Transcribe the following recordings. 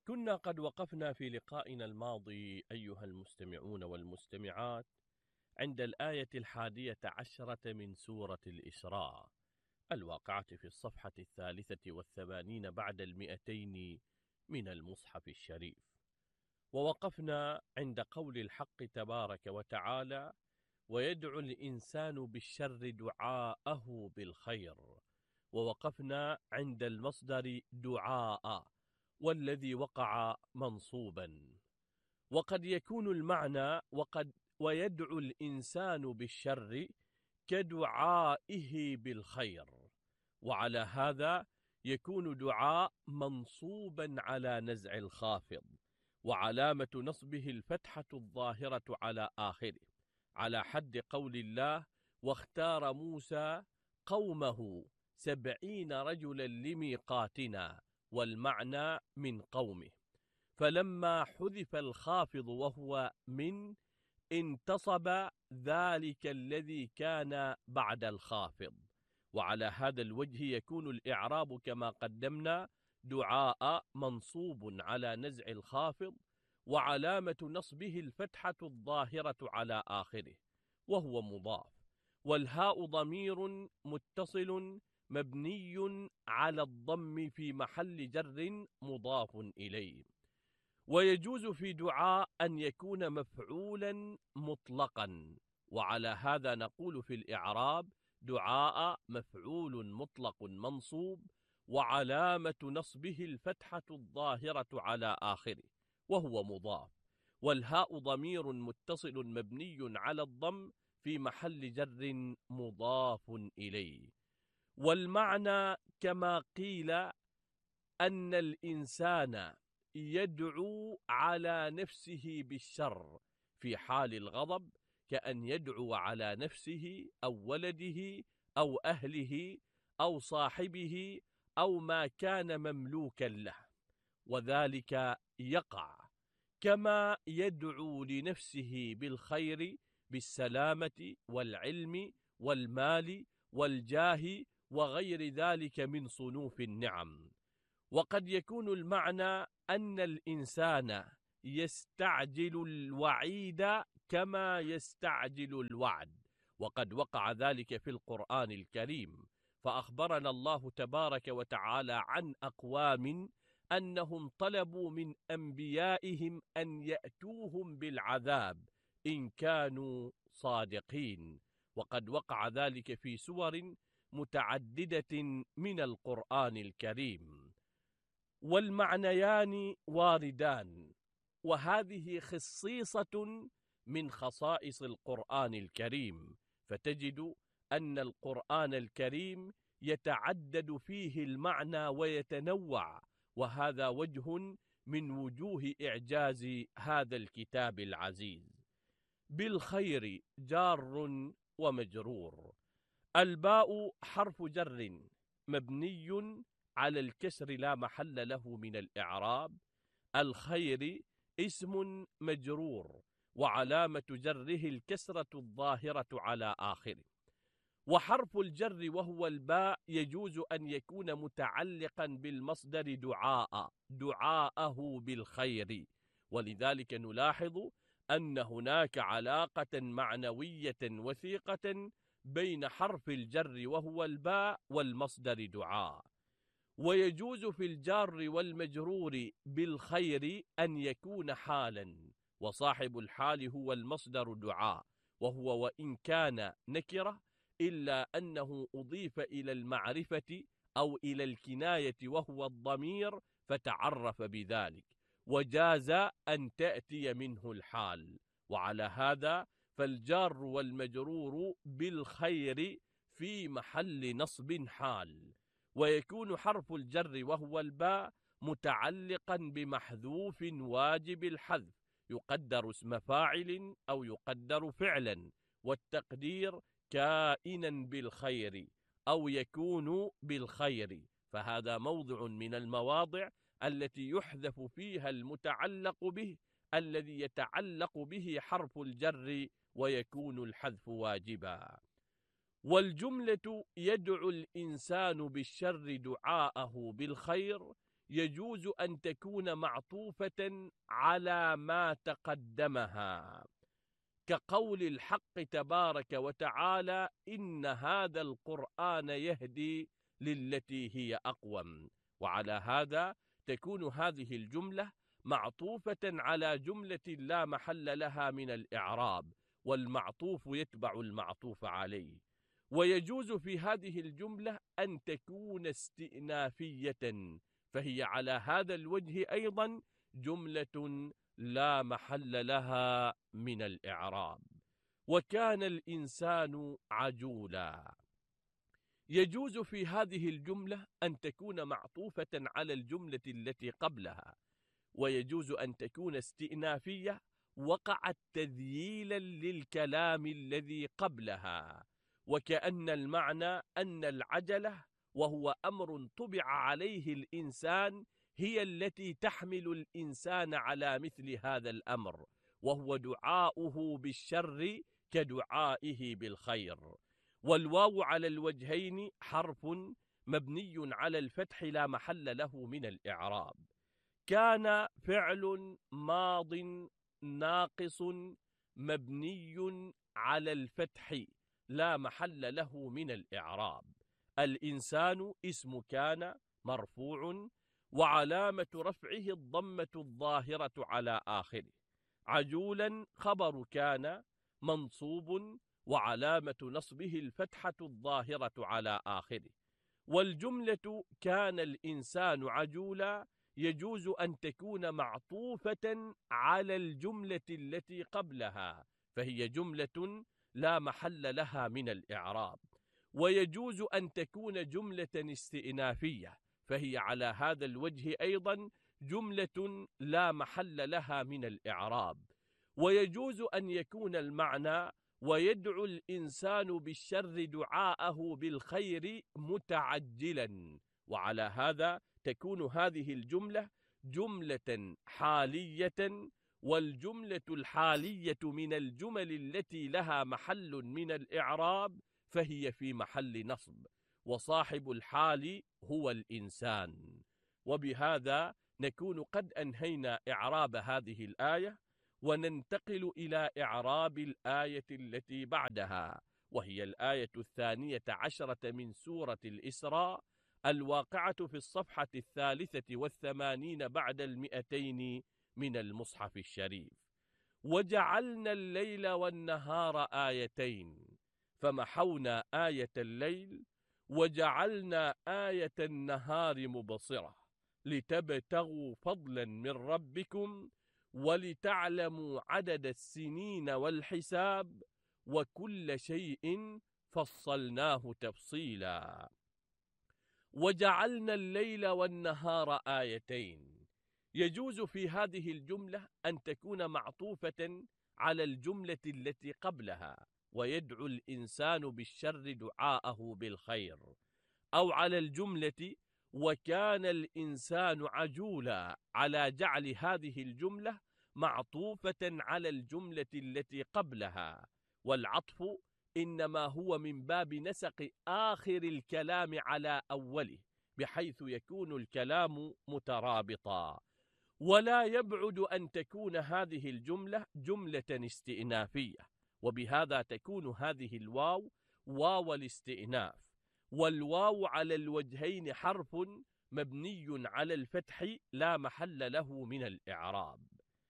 كنا قد وقفنا في لقائنا الماضي أيها المستمعون والمستمعات عند الآية 11 من سورة الإسراء الواقعة في الصفحة 83 بعد 200 من المصحف الشريف. ووقفنا عند قول الحق تبارك وتعالى: ويدعو الإنسان بالشر دعاءه بالخير. ووقفنا عند المصدر دعاء والذي وقع منصوبا. وقد يكون المعنى ويدعو الإنسان بالشر كدعائه بالخير، وعلى هذا يكون دعاء منصوبا على نزع الخافض، وعلامة نصبه الفتحة الظاهرة على آخره، على حد قول الله: واختار موسى قومه 70 رجلا لميقاتنا، والمعنى من قومه. فلما حذف الخافض وهو من، انتصب ذلك الذي كان بعد الخافض. وعلى هذا الوجه يكون الإعراب كما قدمنا: دعاء منصوب على نزع الخافض، وعلامة نصبه الفتحة الظاهرة على آخره وهو مضاف، والهاء ضمير متصل مبني على الضم في محل جر مضاف إليه. ويجوز في دعاء أن يكون مفعولا مطلقا، وعلى هذا نقول في الإعراب: دعاء مفعول مطلق منصوب، وعلامة نصبه الفتحة الظاهرة على آخره وهو مضاف، والهاء ضمير متصل مبني على الضم في محل جر مضاف إليه. والمعنى كما قيل أن الإنسان يدعو على نفسه بالشر في حال الغضب، كأن يدعو على نفسه أو ولده أو أهله أو صاحبه أو ما كان مملوكا له، وذلك يقع كما يدعو لنفسه بالخير بالسلامة والعلم والمال والجاه وغير ذلك من صنوف النعم. وقد يكون المعنى أن الإنسان يستعجل الوعيد كما يستعجل الوعد، وقد وقع ذلك في القرآن الكريم، فأخبرنا الله تبارك وتعالى عن أقوام أنهم طلبوا من أنبيائهم أن يأتوهم بالعذاب إن كانوا صادقين، وقد وقع ذلك في سور متعددة من القرآن الكريم. والمعنيان واردان، وهذه خصيصة من خصائص القرآن الكريم، فتجد أن القرآن الكريم يتعدد فيه المعنى ويتنوع، وهذا وجه من وجوه إعجاز هذا الكتاب العزيز. بالخير جار ومجرور. الباء حرف جر مبني على الكسر لا محل له من الإعراب. الخير اسم مجرور، وعلامة جره الكسرة الظاهرة على آخره. وحرف الجر وهو الباء يجوز أن يكون متعلقا بالمصدر دعاءه بالخير، ولذلك نلاحظ أن هناك علاقة معنوية وثيقة بين حرف الجر وهو الباء والمصدر دعاء. ويجوز في الجار والمجرور بالخير أن يكون حالا، وصاحب الحال هو المصدر دعاء، وهو وإن كان نكرة إلا أنه أضيف إلى المعرفة أو إلى الكناية وهو الضمير، فتعرف بذلك، وجاز أن تأتي منه الحال. وعلى هذا فالجار والمجرور بالخير في محل نصب حال. ويكون حرف الجر وهو الباء متعلقا بمحذوف واجب الحذف، يقدر اسم فاعل أو يقدر فعلا، والتقدير كائنا بالخير أو يكون بالخير، فهذا موضع من المواضع التي يحذف فيها المتعلق به الذي يتعلق به حرف الجر ويكون الحذف واجبا. والجملة يدعو الإنسان بالشر دعاءه بالخير يجوز أن تكون معطوفة على ما تقدمها، كقول الحق تبارك وتعالى: إن هذا القرآن يهدي للتي هي أقوم. وعلى هذا تكون هذه الجملة معطوفة على جملة لا محل لها من الإعراب، والمعطوف يتبع المعطوف عليه. ويجوز في هذه الجملة أن تكون استئنافية، فهي على هذا الوجه أيضا جملة لا محل لها من الإعراب. وكان الإنسان عجولا. يجوز في هذه الجملة أن تكون معطوفة على الجملة التي قبلها، ويجوز أن تكون استئنافية وقعت تذييلا للكلام الذي قبلها، وكأن المعنى أن العجلة وهو أمر طبع عليه الإنسان هي التي تحمل الإنسان على مثل هذا الأمر، وهو دعاؤه بالشر كدعائه بالخير. والواو على الوجهين حرف مبني على الفتح لا محل له من الإعراب. كان فعل ماض ناقص مبني على الفتح لا محل له من الإعراب. الإنسان اسم كان مرفوع وعلامة رفعه الضمة الظاهرة على آخره. عجولا خبر كان منصوب وعلامة نصبه الفتحة الظاهرة على آخره. والجملة كان الإنسان عجولا يجوز أن تكون معطوفة على الجملة التي قبلها، فهي جملة لا محل لها من الإعراب. ويجوز أن تكون جملة استئنافية، فهي على هذا الوجه أيضا جملة لا محل لها من الإعراب. ويجوز أن يكون المعنى: ويدعو الإنسان بالشر دعاءه بالخير متعجلا. وعلى هذا تكون هذه الجملة جملة حالية، والجملة الحالية من الجمل التي لها محل من الإعراب فهي في محل نصب، وصاحب الحال هو الإنسان. وبهذا نكون قد أنهينا إعراب هذه الآية، وننتقل إلى إعراب الآية التي بعدها، وهي الآية 12 من سورة الإسراء، الواقعة في الصفحة 83 بعد 200 من المصحف الشريف. وجعلنا الليل والنهار آيتين فمحونا آية الليل وجعلنا آية النهار مبصرة لتبتغوا فضلا من ربكم ولتعلموا عدد السنين والحساب وكل شيء فصلناه تفصيلا. وجعلنا الليل والنهار آيتين. يجوز في هذه الجملة أن تكون معطوفة على الجملة التي قبلها: ويدعو الإنسان بالشر دعاءه بالخير، أو على الجملة: وكان الإنسان عجولا، على جعل هذه الجملة معطوفة على الجملة التي قبلها. والعطف إنما هو من باب نسق آخر الكلام على أوله، بحيث يكون الكلام مترابطا. ولا يبعد أن تكون هذه الجملة جملة استئنافية، وبهذا تكون هذه الواو واو الاستئناف. والواو على الوجهين حرف مبني على الفتح لا محل له من الإعراب.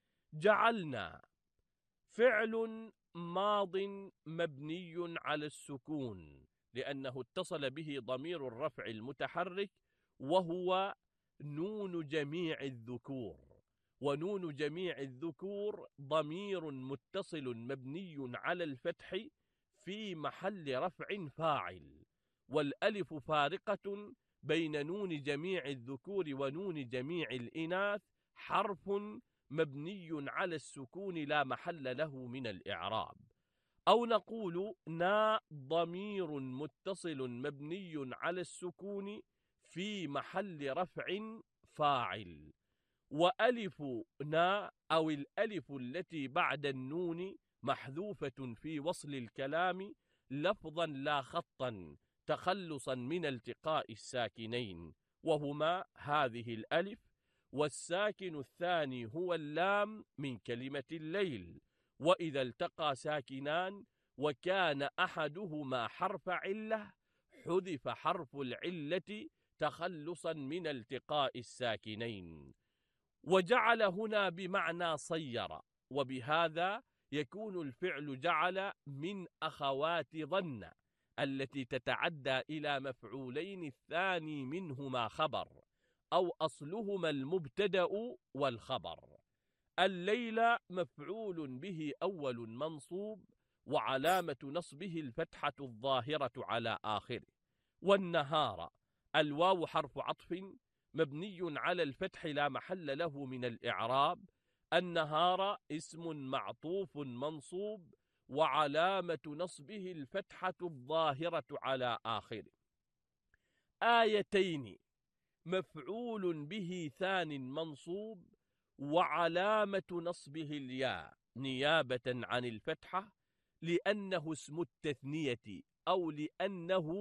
جعلنا فعل ماض مبني على السكون لأنه اتصل به ضمير الرفع المتحرك وهو نون جميع الذكور، ونون جميع الذكور ضمير متصل مبني على الفتح في محل رفع فاعل، والألف فارقة بين نون جميع الذكور ونون جميع الإناث حرف مبني على السكون لا محل له من الإعراب. أو نقول نا ضمير متصل مبني على السكون في محل رفع فاعل، وألف نا أو الألف التي بعد النون محذوفة في وصل الكلام لفظا لا خطا تخلصا من التقاء الساكنين، وهما هذه الألف، والساكن الثاني هو اللام من كلمة الليل. وإذا التقى ساكنان وكان أحدهما حرف علة حذف حرف العلة تخلصا من التقاء الساكنين. وجعل هنا بمعنى صير، وبهذا يكون الفعل جعل من أخوات ظن التي تتعدى إلى مفعولين الثاني منهما خبر، أو أصلهما المبتدأ والخبر. الليل مفعول به أول منصوب، وعلامة نصبه الفتحة الظاهرة على آخره. والنهار الواو حرف عطف مبني على الفتح لا محل له من الإعراب. النهار اسم معطوف منصوب، وعلامة نصبه الفتحة الظاهرة على آخره. آيتين مفعول به ثان منصوب، وعلامة نصبه الياء نيابة عن الفتحة لأنه اسم التثنية أو لأنه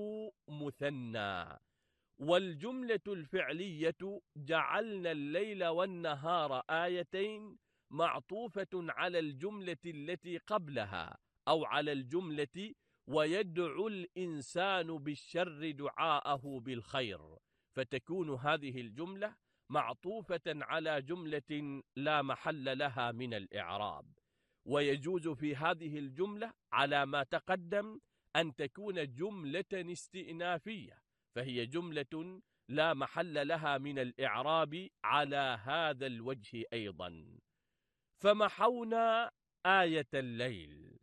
مثنى. والجملة الفعلية جعلنا الليل والنهار آيتين معطوفة على الجملة التي قبلها أو على الجملة ويدعو الإنسان بالشر دعاءه بالخير، فتكون هذه الجملة معطوفة على جملة لا محل لها من الإعراب. ويجوز في هذه الجملة على ما تقدم أن تكون جملة استئنافية، فهي جملة لا محل لها من الإعراب على هذا الوجه أيضا. فمحونا آية الليل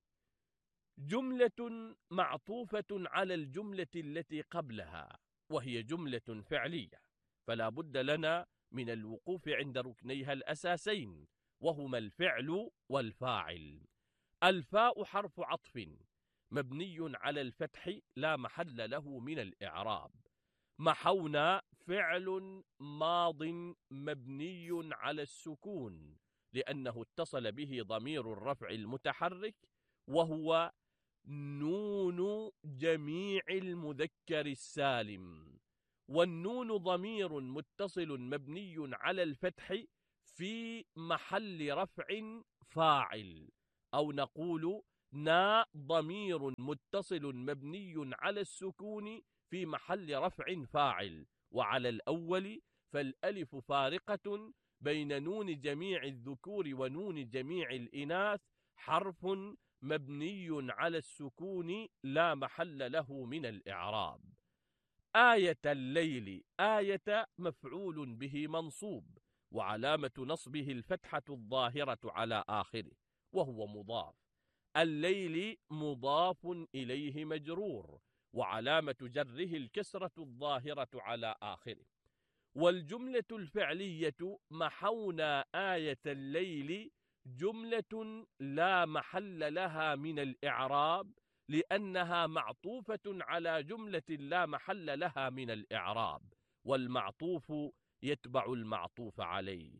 جملة معطوفة على الجملة التي قبلها، وهي جملة فعلية، فلا بد لنا من الوقوف عند ركنيها الأساسين، وهما الفعل والفاعل. الفاء حرف عطف مبني على الفتح لا محل له من الإعراب. محونا فعل ماض مبني على السكون لأنه اتصل به ضمير الرفع المتحرك، وهو نون جميع المذكر السالم. والنون ضمير متصل مبني على الفتح في محل رفع فاعل، أو نقول نا ضمير متصل مبني على السكون في محل رفع فاعل. وعلى الأول فالألف فارقة بين نون جميع الذكور ونون جميع الإناث، حرف مبني على السكون لا محل له من الإعراب. آية الليل آية مفعول به منصوب، وعلامة نصبه الفتحة الظاهرة على آخره وهو مضاف. الليل مضاف إليه مجرور، وعلامة جره الكسرة الظاهرة على آخره. والجملة الفعلية محونا آية الليل جملة لا محل لها من الإعراب لأنها معطوفة على جملة لا محل لها من الإعراب، والمعطوف يتبع المعطوف عليه.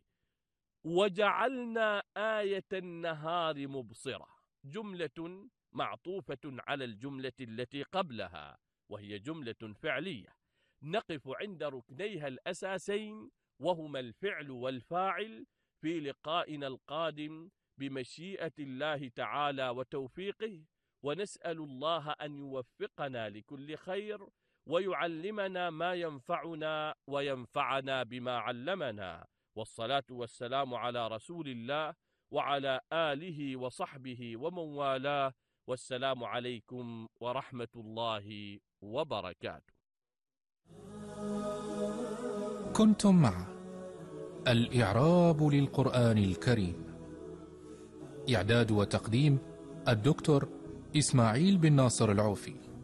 وجعلنا آية النهار مبصرة جملة معطوفة على الجملة التي قبلها، وهي جملة فعلية. نقف عند ركنيها الأساسين وهما الفعل والفاعل في لقائنا القادم بمشيئة الله تعالى وتوفيقه، ونسأل الله أن يوفقنا لكل خير ويعلمنا ما ينفعنا وينفعنا بما علمنا. والصلاة والسلام على رسول الله وعلى آله وصحبه ومن والاه، والسلام عليكم ورحمة الله وبركاته. كنتم مع الإعراب للقرآن الكريم، إعداد وتقديم الدكتور إسماعيل بن ناصر العوفي.